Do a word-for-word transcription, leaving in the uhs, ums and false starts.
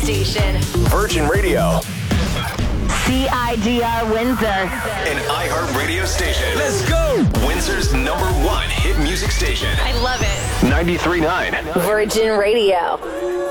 station. Virgin Radio. C I D R Windsor. An iHeart radio station. Let's go! Windsor's number one hit music station. I love it. ninety-three point nine. Virgin Radio.